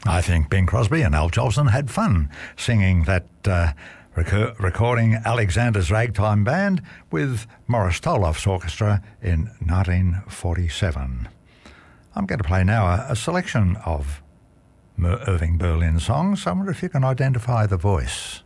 I think Bing Crosby and Al Jolson had fun singing that recording Alexander's Ragtime Band with Morris Toloff's orchestra in 1947. I'm going to play now a selection of Irving Berlin songs. I wonder if you can identify the voice.